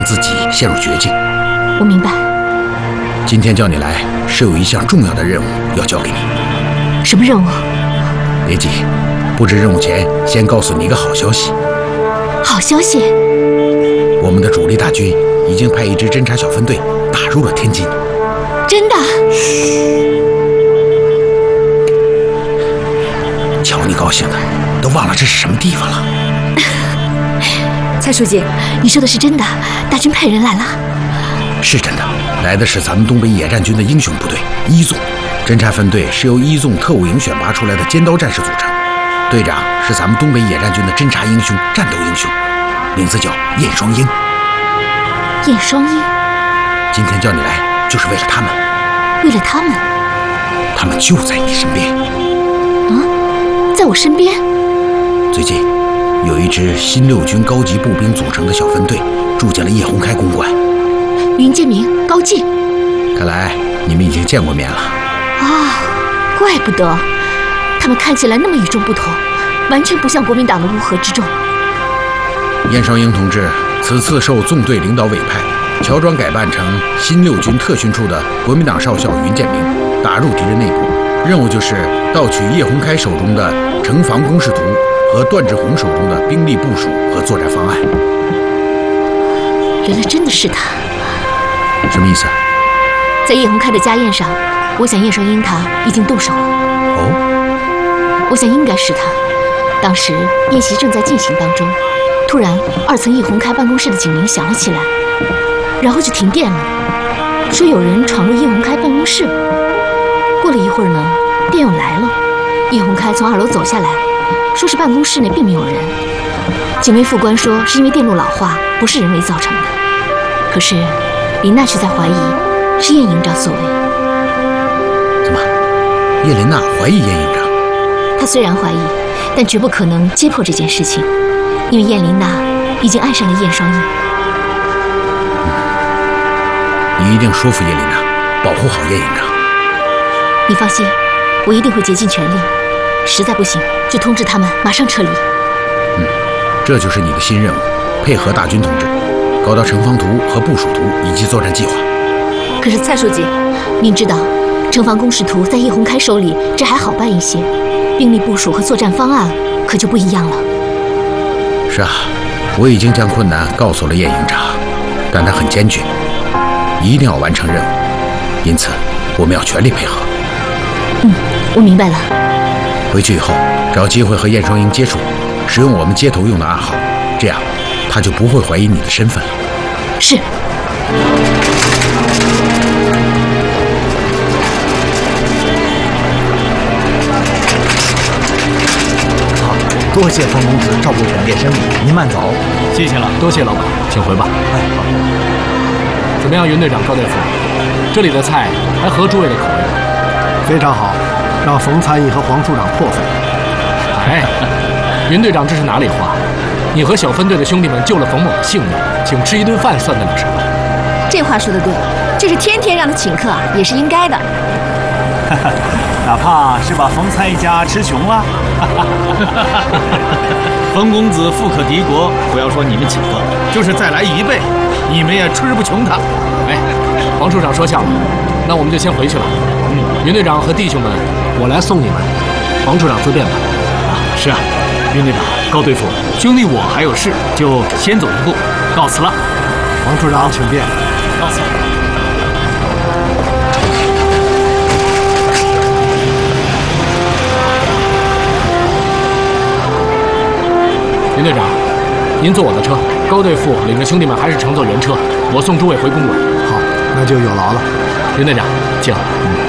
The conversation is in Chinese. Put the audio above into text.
自己陷入绝境。 我明白。 今天叫你来，是有一项重要的任务要交给你。 什么任务？ 别急，布置任务前，先告诉你一个好消息。 好消息！ 我们的主力大军已经派一支侦察小分队打入了天津。 真的？ 瞧你高兴的，都忘了这是什么地方了。 蔡书记，你说的是真的？大军派人来了？ 是真的，来的是咱们东北野战军的英雄部队一纵。侦察分队是由一纵特务营选拔出来的尖刀战士组成，队长是咱们东北野战军的侦察英雄、战斗英雄，名字叫燕双鹰。 燕双鹰？ 今天叫你来，就是为了他们。 为了他们？ 他们就在你身边。 啊，在我身边？ 最近有一支新六军高级步兵组成的小分队住进了叶洪开公馆。 云建明、高进， 看来你们已经见过面了。 啊，怪不得，他们看起来那么与众不同，完全不像国民党的乌合之众。 燕双鹰同志此次受纵队领导委派，乔装改扮成新六军特训处的国民党少校云建明，打入敌人内部，任务就是盗取叶洪开手中的城防工事图和段志宏手中的兵力部署和作战方案。 原来真的是他。 什么意思？ 在叶洪开的家宴上，我想燕双鹰他已经动手了。 哦， 我想应该是他。当时宴席正在进行当中，突然2层叶洪开办公室的警铃响了起来，然后就停电了，说有人闯入叶洪开办公室。过了一会儿呢，电又来了，叶洪开从2楼走下来，说是办公室内并没有人。警卫副官说是因为电路老化，不是人为造成的。可是林娜却在怀疑是燕营长所为。 怎么，叶琳娜怀疑燕营长？ 她虽然怀疑，但绝不可能揭破这件事情，因为燕琳娜已经爱上了燕双鹰。 你一定说服叶琳娜，保护好燕营长。 你放心，我一定会竭尽全力。实在不行，就通知他们马上撤离。 这就是你的新任务，配合大军同志，搞到城防图和部署图以及作战计划。 可是蔡书记，您知道，城防工事图在叶洪开手里，这还好办一些，兵力部署和作战方案可就不一样了。 是啊，我已经将困难告诉了燕营长，但他很坚决，一定要完成任务，因此我们要全力配合。 我明白了。 回去以后找机会和燕双鹰接触，使用我们接头用的暗号，这样他就不会怀疑你的身份了。 是。 好，多谢冯公子照顾本店生意，您慢走。 谢谢了，多谢老板，请回吧。 哎，好。 怎么样，云队长、高队副，这里的菜还合诸位的口味吗？ 非常好，让冯参议和黄处长破费。 哎，云队长，这是哪里话？你和小分队的兄弟们救了冯某的性命，请吃一顿饭算得了什么？ 这话说得对，就是天天让他请客也是应该的。 哪怕是把冯参议家吃穷了。 冯公子富可敌国，不要说你们请客，就是再来1倍，你们也吃不穷他。 哎，黄处长说笑了，那我们就先回去了。云队长和弟兄们，我来送你们。黄处长自便吧。 是啊，云队长、高队副，兄弟我还有事，就先走一步，告辞了。 黄处长请便。 告辞。 云队长，您坐我的车，高队副领着兄弟们还是乘坐原车，我送诸位回公馆。 好，那就有劳了。 云队长，请。